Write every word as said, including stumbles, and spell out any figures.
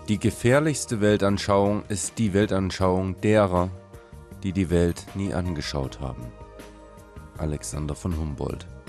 Die gefährlichste Weltanschauung ist die Weltanschauung derer, die die Welt nie angeschaut haben. Alexander von Humboldt.